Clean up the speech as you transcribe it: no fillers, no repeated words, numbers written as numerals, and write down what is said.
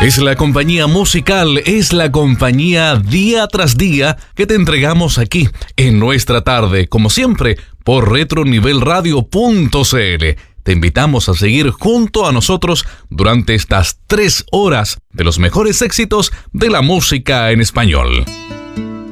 Es la compañía musical, es la compañía día tras día que te entregamos aquí en nuestra tarde, como siempre, por retronivelradio.cl. Te invitamos a seguir junto a nosotros durante estas 3 horas de los mejores éxitos de la música en español.